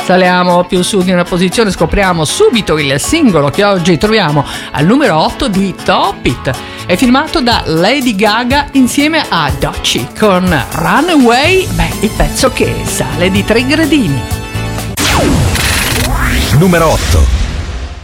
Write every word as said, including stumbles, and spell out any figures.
Saliamo più su di una posizione, scopriamo subito il singolo che oggi troviamo al numero otto di Top It. È firmato da Lady Gaga insieme a Doechii con Runaway, beh, il pezzo che sale di tre gradini. Numero otto.